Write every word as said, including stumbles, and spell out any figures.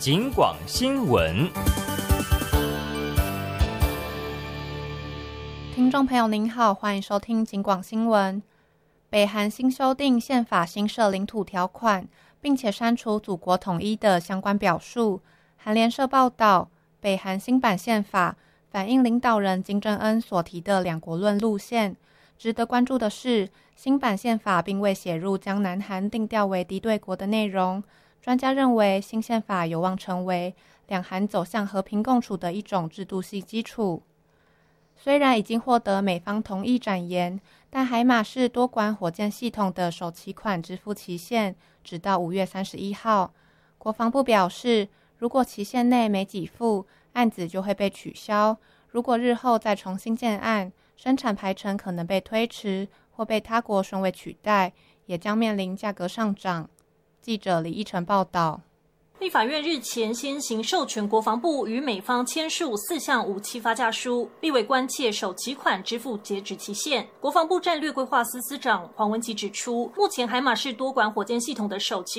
警广新闻。 听众朋友您好，欢迎收听警广新闻。北韩新修订宪法新设领土条款，并且删除祖国统一的相关表述。韩联社报道，北韩新版宪法反映领导人金正恩所提的两国论路线。值得关注的是，新版宪法并未写入将南韩定调为敌对国的内容。专家认为，新宪法有望成为两韩走向和平共处的一种制度性基础。虽然已经获得美方同意展延，但海马式多管火箭系统的首期款支付期限直到五月三十一号。国防部表示，如果期限内没给付，案子就会被取消。如果日后再重新建案，生产排程可能被推迟或被他国顺位取代，也将面临价格上涨。记者李义成报道。 立法院日前先行授权国防部与美方签署四项武器发价书，立委关切首期款支付截止期限。国防部战略规划司司长黄文吉指出，目前海马式多管火箭系统的首期